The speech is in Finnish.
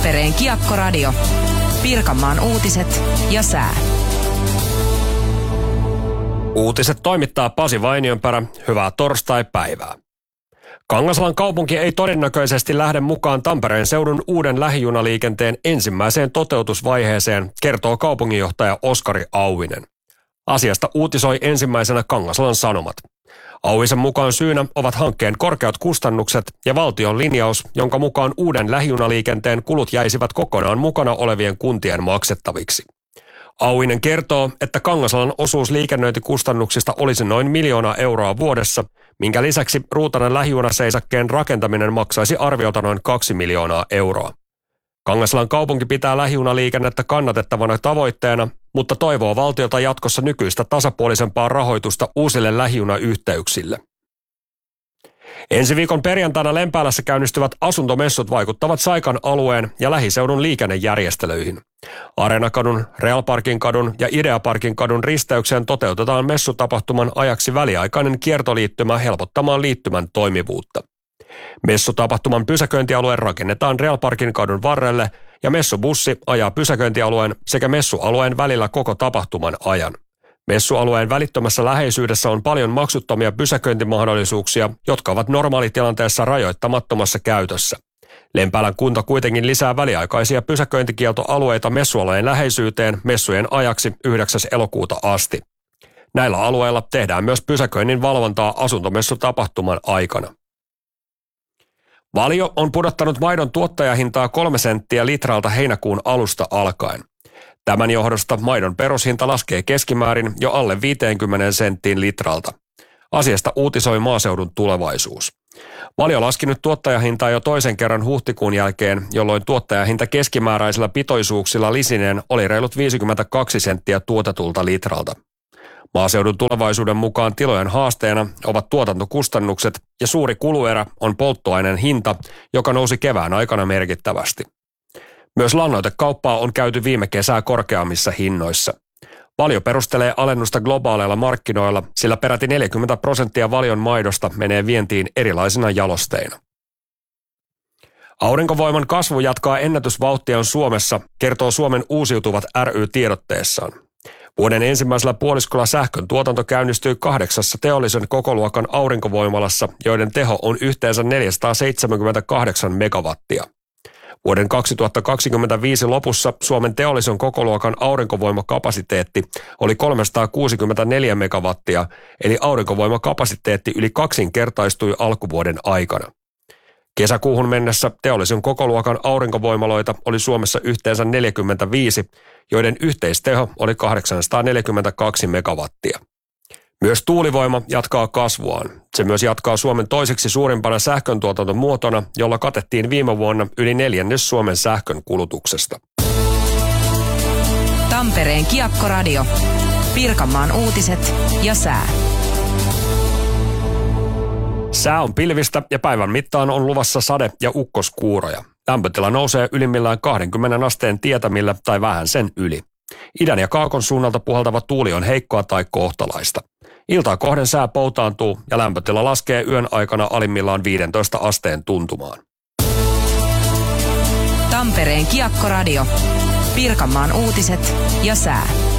Tampereen Kiekkoradio. Pirkanmaan uutiset ja sää. Uutiset toimittaa Pasi Vainionperä. Hyvää torstai-päivää. Kangasalan kaupunki ei todennäköisesti lähde mukaan Tampereen seudun uuden lähijunaliikenteen ensimmäiseen toteutusvaiheeseen, kertoo kaupunginjohtaja Oskari Auvinen. Asiasta uutisoi ensimmäisenä Kangasalan Sanomat. Auvisen mukaan syynä ovat hankkeen korkeat kustannukset ja valtion linjaus, jonka mukaan uuden lähijunaliikenteen kulut jäisivät kokonaan mukana olevien kuntien maksettaviksi. Auvinen kertoo, että Kangasalan osuus liikennöintikustannuksista olisi noin 1 miljoonaa euroa vuodessa, minkä lisäksi Ruutanan lähijunaseisakkeen rakentaminen maksaisi arviolta noin 2 miljoonaa euroa. Kangasalan kaupunki pitää lähijunaliikennettä kannatettavana tavoitteena, mutta toivoo valtiolta jatkossa nykyistä tasapuolisempaa rahoitusta uusille lähijunayhteyksille. Ensi viikon perjantaina Lempäälässä käynnistyvät asuntomessut vaikuttavat Saikan alueen ja lähiseudun liikennejärjestelyihin. Areenakadun, Real Parkin kadun ja Idea Parkin kadun risteykseen toteutetaan messutapahtuman ajaksi väliaikainen kiertoliittymä helpottamaan liittymän toimivuutta. Messutapahtuman pysäköintialue rakennetaan Real Parkin kadun varrelle ja messubussi ajaa pysäköintialueen sekä messualueen välillä koko tapahtuman ajan. Messualueen välittömässä läheisyydessä on paljon maksuttomia pysäköintimahdollisuuksia, jotka ovat normaalitilanteessa rajoittamattomassa käytössä. Lempäälän kunta kuitenkin lisää väliaikaisia pysäköintikieltoalueita messualueen läheisyyteen messujen ajaksi 9. elokuuta asti. Näillä alueilla tehdään myös pysäköinnin valvontaa asuntomessutapahtuman aikana. Valio on pudottanut maidon tuottajahintaa 3 senttiä litralta heinäkuun alusta alkaen. Tämän johdosta maidon perushinta laskee keskimäärin jo alle 50 senttiin litralta. Asiasta uutisoi Maaseudun Tulevaisuus. Valio laski nyt tuottajahintaa jo toisen kerran huhtikuun jälkeen, jolloin tuottajahinta keskimääräisillä pitoisuuksilla lisineen oli reilut 52 senttiä tuotetulta litralta. Maaseudun Tulevaisuuden mukaan tilojen haasteena ovat tuotantokustannukset ja suuri kuluerä on polttoaineen hinta, joka nousi kevään aikana merkittävästi. Myös lannoitekauppaa on käyty viime kesää korkeammissa hinnoissa. Valio perustelee alennusta globaaleilla markkinoilla, sillä peräti 40% Valion maidosta menee vientiin erilaisina jalosteina. Aurinkovoiman kasvu jatkaa ennätysvauhtiaan Suomessa, kertoo Suomen uusiutuvat ry tiedotteessaan. Vuoden ensimmäisellä puoliskolla sähkön tuotanto käynnistyi 8 teollisen kokoluokan aurinkovoimalassa, joiden teho on yhteensä 478 megawattia. Vuoden 2025 lopussa Suomen teollisen kokoluokan aurinkovoimakapasiteetti oli 364 megawattia, eli aurinkovoimakapasiteetti yli kaksinkertaistui alkuvuoden aikana. Kesäkuuhun mennessä teollisen kokoluokan aurinkovoimaloita oli Suomessa yhteensä 45, joiden yhteisteho oli 842 megawattia. Myös tuulivoima jatkaa kasvuaan. Se myös jatkaa Suomen toiseksi suurimpana sähköntuotantomuotona, jolla katettiin viime vuonna yli 1/4 Suomen sähkön kulutuksesta. Tampereen Kiekkoradio. Pirkanmaan uutiset ja sää. Sää on pilvistä ja päivän mittaan on luvassa sade- ja ukkoskuuroja. Lämpötila nousee ylimmillään 20 asteen tietämillä tai vähän sen yli. Idän ja kaakon suunnalta puhaltava tuuli on heikkoa tai kohtalaista. Iltaa kohden sää poutaantuu ja lämpötila laskee yön aikana alimmillaan 15 asteen tuntumaan. Tampereen Kiekkoradio. Pirkanmaan uutiset ja sää.